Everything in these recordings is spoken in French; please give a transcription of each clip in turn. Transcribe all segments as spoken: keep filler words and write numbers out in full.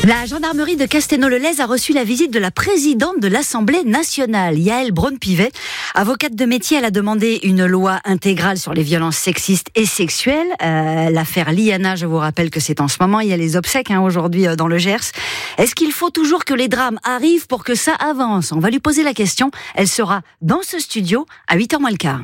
La gendarmerie de Casténau-le-Lez a reçu la visite de la présidente de l'Assemblée nationale, Yaël Braun-Pivet. Avocate de métier, elle a demandé une loi intégrale sur les violences sexistes et sexuelles. Euh, l'affaire Liana, je vous rappelle que c'est en ce moment, il y a les obsèques hein, aujourd'hui euh, dans le Gers. Est-ce qu'il faut toujours que les drames arrivent pour que ça avance ? On va lui poser la question. Elle sera dans ce studio à huit heures moins le quart.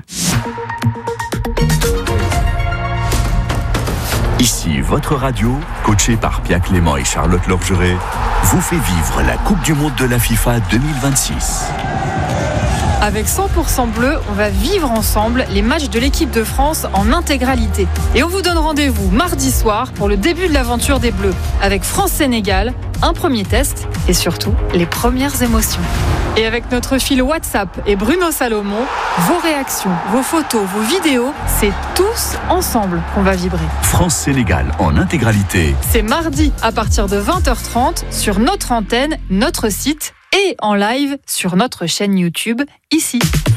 Ici, votre radio, coachée par Pia Clément et Charlotte Lorgeret, vous fait vivre la Coupe du Monde de la FIFA deux mille vingt-six. Avec cent pour cent bleu, on va vivre ensemble les matchs de l'équipe de France en intégralité. Et on vous donne rendez-vous mardi soir pour le début de l'aventure des Bleus, avec France-Sénégal, un premier test et surtout les premières émotions. Et avec notre fil WhatsApp et Bruno Salomon, vos réactions, vos photos, vos vidéos, c'est tous ensemble qu'on va vibrer. France-Sénégal en intégralité. C'est mardi à partir de vingt heures trente sur notre antenne, notre site et en live sur notre chaîne YouTube, ici.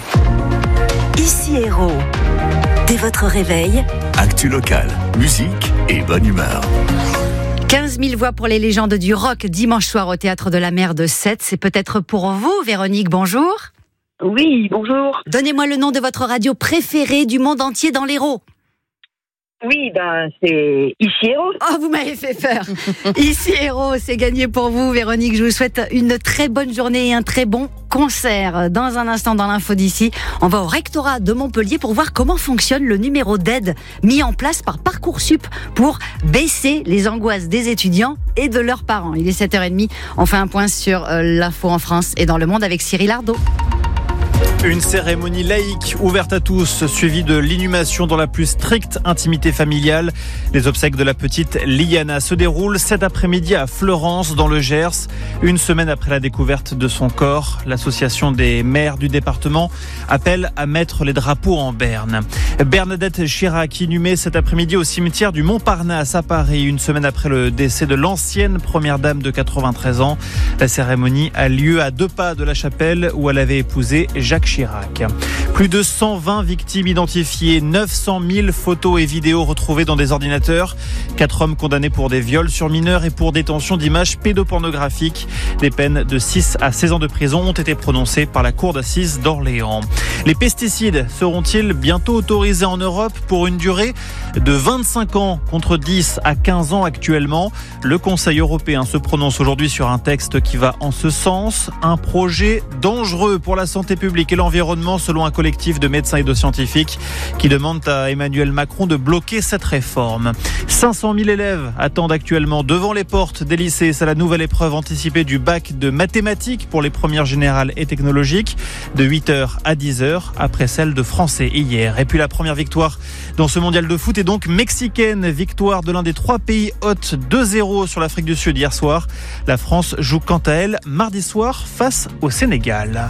Ici Héros. Dès votre réveil, actu local, musique et bonne humeur. quinze mille voix pour les légendes du rock dimanche soir au Théâtre de la Mer de Sète. C'est peut-être pour vous, Véronique, bonjour. Oui, bonjour. Donnez-moi le nom de votre radio préférée du monde entier dans l'Hérault. Oui, ben c'est Ici Héros. Oh, vous m'avez fait peur. Ici Héros, c'est gagné pour vous, Véronique. Je vous souhaite une très bonne journée et un très bon concert. Dans un instant, dans l'info d'ici, on va au rectorat de Montpellier pour voir comment fonctionne le numéro d'aide mis en place par Parcoursup pour baisser les angoisses des étudiants et de leurs parents. Il est sept heures trente. On fait un point sur euh, l'info en France et dans le monde avec Cyril Ardo. Une cérémonie laïque ouverte à tous, suivie de l'inhumation dans la plus stricte intimité familiale. Les obsèques de la petite Liana se déroulent cet après-midi à Fleurance, dans le Gers. Une semaine après la découverte de son corps, l'association des maires du département appelle à mettre les drapeaux en berne. Bernadette Chirac, inhumée cet après-midi au cimetière du Montparnasse à Paris, une semaine après le décès de l'ancienne première dame de quatre-vingt-treize ans. La cérémonie a lieu à deux pas de la chapelle où elle avait épousé Jacques Chirac. Plus de cent vingt victimes identifiées, neuf cent mille photos et vidéos retrouvées dans des ordinateurs, quatre hommes condamnés pour des viols sur mineurs et pour détention d'images pédopornographiques. Des peines de six à seize ans de prison ont été prononcées par la cour d'assises d'Orléans. Les pesticides seront-ils bientôt autorisés en Europe pour une durée de vingt-cinq ans contre dix à quinze ans actuellement? Le Conseil européen se prononce aujourd'hui sur un texte qui va en ce sens. Un projet dangereux pour la santé publique et l'environnement selon un collectif de médecins et de scientifiques qui demandent à Emmanuel Macron de bloquer cette réforme. cinq cent mille élèves attendent actuellement devant les portes des lycées. C'est la nouvelle épreuve anticipée du bac de mathématiques pour les premières générales et technologiques de huit heures à dix heures après celle de français hier. Et puis la première victoire dans ce mondial de foot est donc mexicaine. Victoire de l'un des trois pays hôtes deux zéro sur l'Afrique du Sud hier soir. La France joue quant à elle mardi soir face au Sénégal.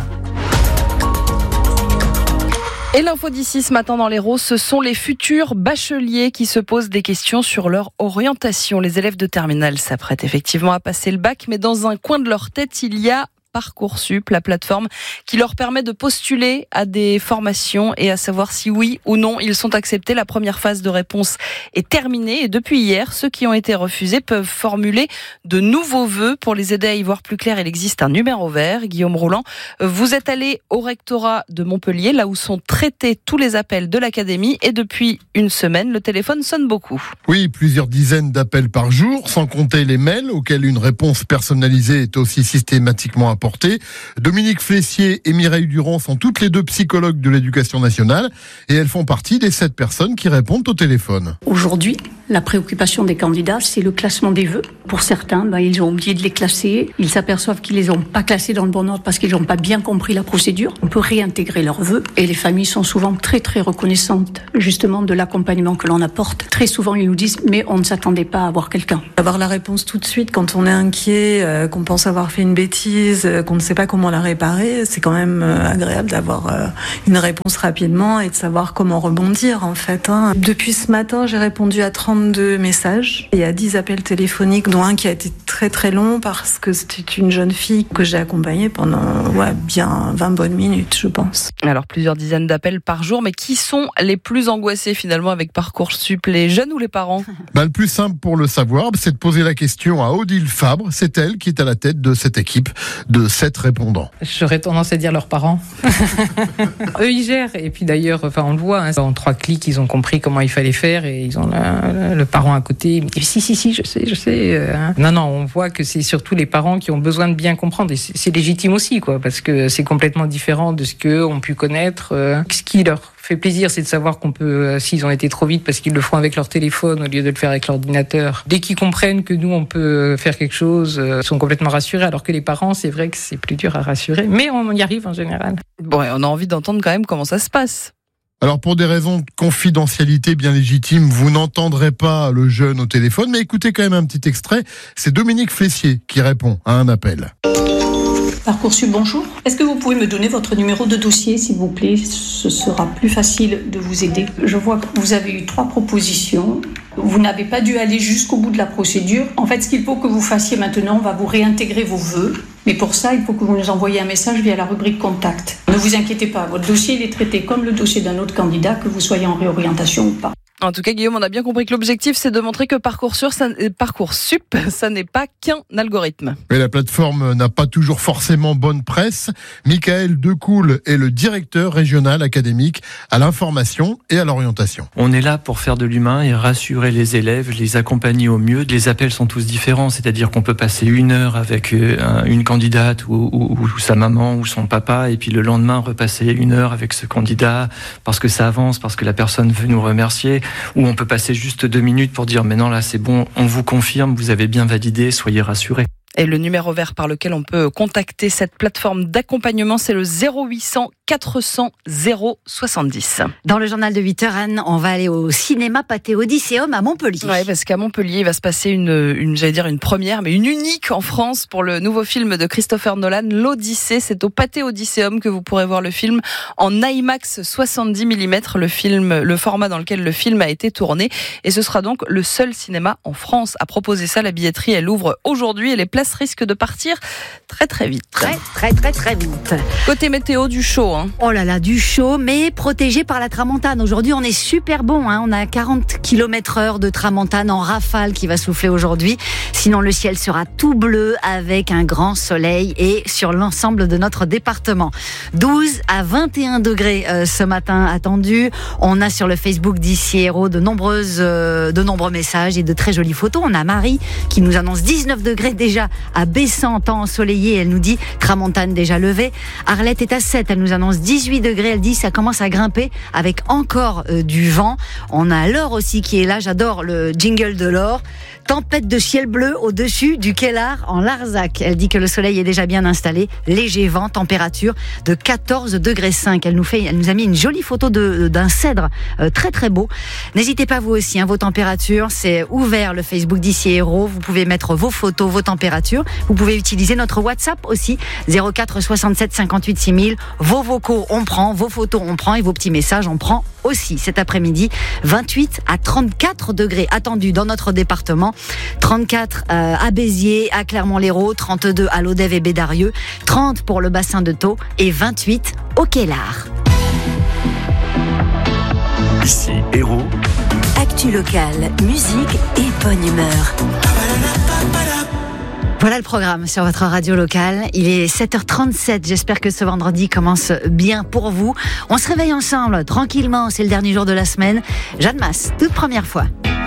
Et l'info d'ici ce matin dans l'Hérault, ce sont les futurs bacheliers qui se posent des questions sur leur orientation. Les élèves de terminale s'apprêtent effectivement à passer le bac, mais dans un coin de leur tête, il y a Parcoursup, la plateforme qui leur permet de postuler à des formations et à savoir si oui ou non ils sont acceptés. La première phase de réponse est terminée et depuis hier, ceux qui ont été refusés peuvent formuler de nouveaux vœux. Pour les aider à y voir plus clair, il existe un numéro vert. Guillaume Rouland, vous êtes allé au rectorat de Montpellier, là où sont traités tous les appels de l'académie et depuis une semaine, le téléphone sonne beaucoup. Oui, plusieurs dizaines d'appels par jour, sans compter les mails auxquels une réponse personnalisée est aussi systématiquement apportée. Dominique Flessier et Mireille Durand sont toutes les deux psychologues de l'éducation nationale et elles font partie des sept personnes qui répondent au téléphone. Aujourd'hui, la préoccupation des candidats, c'est le classement des vœux. Pour certains, ben, ils ont oublié de les classer. Ils s'aperçoivent qu'ils les ont pas classés dans le bon ordre parce qu'ils n'ont pas bien compris la procédure. On peut réintégrer leurs vœux et les familles sont souvent très très reconnaissantes justement de l'accompagnement que l'on apporte. Très souvent, ils nous disent « mais on ne s'attendait pas à avoir quelqu'un ». Avoir la réponse tout de suite quand on est inquiet, euh, qu'on pense avoir fait une bêtise, euh, qu'on ne sait pas comment la réparer, c'est quand même euh, agréable d'avoir euh, une réponse rapidement et de savoir comment rebondir en fait. Hein. Depuis ce matin, j'ai répondu à trente-deux messages et à dix appels téléphoniques, dont un qui a été très très long parce que c'était une jeune fille que j'ai accompagnée pendant ouais, bien vingt bonnes minutes, je pense. Alors plusieurs dizaines d'appels par jour, mais qui sont les plus angoissés finalement avec Parcoursup, les jeunes ou les parents ? Bah, le plus simple pour le savoir, c'est de poser la question à Odile Fabre. C'est elle qui est à la tête de cette équipe de sept répondants. J'aurais tendance à dire leurs parents. Eux, ils gèrent. Et puis d'ailleurs, enfin, on le voit, hein, en trois clics, ils ont compris comment il fallait faire et ils ont le, le parent à côté. Il me dit, si, si, si, je sais, je sais. Hein. Non, non, on voit que c'est surtout les parents qui ont besoin de bien comprendre. Et c'est, c'est légitime aussi, quoi, parce que c'est complètement différent de ce qu'eux ont pu connaître. Euh, ce qui leur fait plaisir, c'est de savoir qu'on peut, s'ils ont été trop vite parce qu'ils le font avec leur téléphone au lieu de le faire avec l'ordinateur. Dès qu'ils comprennent que nous, on peut faire quelque chose, ils sont complètement rassurés, alors que les parents, c'est vrai que c'est plus dur à rassurer, mais on y arrive en général. Bon, et on a envie d'entendre quand même comment ça se passe. Alors pour des raisons de confidentialité bien légitimes, vous n'entendrez pas le jeune au téléphone, mais écoutez quand même un petit extrait. C'est Dominique Flessier qui répond à un appel. Parcoursup, bonjour. Est-ce que vous pouvez me donner votre numéro de dossier, s'il vous plaît ? Ce sera plus facile de vous aider. Je vois que vous avez eu trois propositions. Vous n'avez pas dû aller jusqu'au bout de la procédure. En fait, ce qu'il faut que vous fassiez maintenant, on va vous réintégrer vos vœux. Mais pour ça, il faut que vous nous envoyiez un message via la rubrique Contact. Ne vous inquiétez pas, votre dossier il est traité comme le dossier d'un autre candidat, que vous soyez en réorientation ou pas. En tout cas, Guillaume, on a bien compris que l'objectif, c'est de montrer que Parcoursup, ça, Parcoursup, ça n'est pas qu'un algorithme. Mais la plateforme n'a pas toujours forcément bonne presse. Michael Decool est le directeur régional académique à l'information et à l'orientation. On est là pour faire de l'humain et rassurer les élèves, les accompagner au mieux. Les appels sont tous différents, c'est-à-dire qu'on peut passer une heure avec une candidate ou, ou, ou sa maman ou son papa, et puis le lendemain repasser une heure avec ce candidat parce que ça avance, parce que la personne veut nous remercier. Où on peut passer juste deux minutes pour dire mais non là c'est bon, on vous confirme, vous avez bien validé, soyez rassurés. Et le numéro vert par lequel on peut contacter cette plateforme d'accompagnement, c'est le zéro huit cents quatre cents zéro soixante-dix. Dans le journal de huit heures, Anne, on va aller au cinéma Pathé Odysseum à Montpellier. Oui, parce qu'à Montpellier, il va se passer une, une, j'allais dire une première, mais une unique en France pour le nouveau film de Christopher Nolan, l'Odyssée. C'est au Pathé Odysseum que vous pourrez voir le film en IMAX soixante-dix millimètres, le film, le format dans lequel le film a été tourné. Et ce sera donc le seul cinéma en France à proposer ça. La billetterie, elle ouvre aujourd'hui et les places risquent de partir très très vite. Très très très très vite. Côté météo, du chaud. Hein. Oh là là, du chaud, mais protégé par la tramontane. Aujourd'hui, on est super bon. Hein. On a quarante kilomètres heure de tramontane en rafale qui va souffler aujourd'hui. Sinon, le ciel sera tout bleu avec un grand soleil et sur l'ensemble de notre département. douze à vingt et un degrés euh, ce matin attendus. On a sur le Facebook d'Ici Héros de nombreuses, euh, de nombreux messages et de très jolies photos. On a Marie qui nous annonce dix-neuf degrés déjà à Bessan, temps ensoleillé. Elle nous dit tramontane déjà levée. Arlette est à sept. Elle nous annonce dix-huit degrés. Elle dit ça commence à grimper avec encore euh, du vent. On a Laure aussi qui est là. J'adore le jingle de Laure. Tempête de ciel bleu au-dessus du Kellar en Larzac. Elle dit que le soleil est déjà bien installé. Léger vent, température de quatorze degrés cinq. Elle nous fait, elle nous a mis une jolie photo de, d'un cèdre euh, très très beau. N'hésitez pas vous aussi, hein, vos températures. C'est ouvert le Facebook d'Ici Héros. Vous pouvez mettre vos photos, vos températures. Vous pouvez utiliser notre WhatsApp aussi. zéro quatre soixante-sept cinquante-huit six mille. Vos vocaux, on prend. Vos photos, on prend. Et vos petits messages, on prend aussi. Cet après-midi, vingt-huit à trente-quatre degrés attendus dans notre département. trente-quatre euh, à Béziers, à Clermont-Lérault, trente-deux à Lodève et Bédarieux, trente pour le bassin de Thau et vingt-huit au Kellar. Ici Héros. Actu locale, musique et bonne humeur. Voilà le programme sur votre radio locale. Il est sept heures trente-sept. J'espère que ce vendredi commence bien pour vous. On se réveille ensemble, tranquillement. C'est le dernier jour de la semaine. Jeanne Masse, toute première fois.